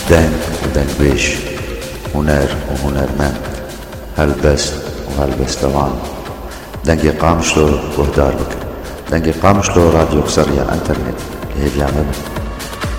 دنگ ودنگبيش، هنر وهنرمند، هلبست وهلبستوان. دنگی قامشلو گهدار بکن. دنگی قامشلو راديو قصرية انترنت هي بيعمل